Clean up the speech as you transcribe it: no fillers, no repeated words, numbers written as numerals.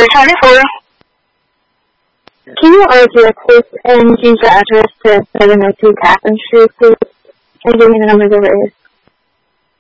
for 24. Can you argue a case and change the address to 702 Catherine Street, please? And give me the numbers over here.